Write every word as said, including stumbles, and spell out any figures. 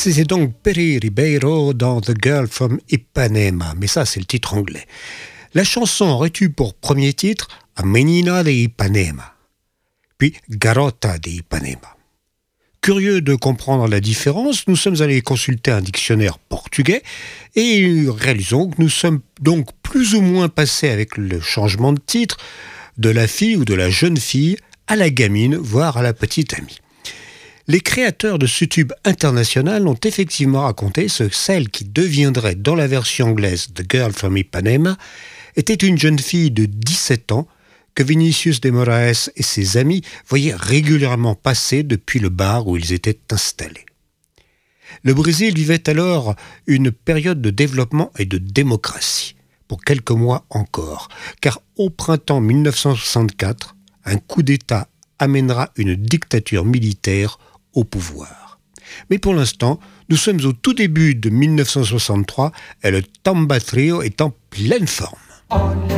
C'était donc Perry Ribeiro dans The Girl from Ipanema, mais ça c'est le titre anglais. La chanson aurait eu pour premier titre A Menina de Ipanema, puis Garota de Ipanema. Curieux de comprendre la différence, nous sommes allés consulter un dictionnaire portugais et réalisons que nous sommes donc plus ou moins passés avec le changement de titre de la fille ou de la jeune fille à la gamine, voire à la petite amie. Les créateurs de ce tube international ont effectivement raconté que celle qui deviendrait dans la version anglaise The Girl from Ipanema était une jeune fille de dix-sept ans que Vinicius de Moraes et ses amis voyaient régulièrement passer depuis le bar où ils étaient installés. Le Brésil vivait alors une période de développement et de démocratie, pour quelques mois encore, car au printemps mille neuf cent soixante-quatre, un coup d'État amènera une dictature militaire au pouvoir. Mais pour l'instant, nous sommes au tout début de mille neuf cent soixante-trois et le Tamba Trio est en pleine forme.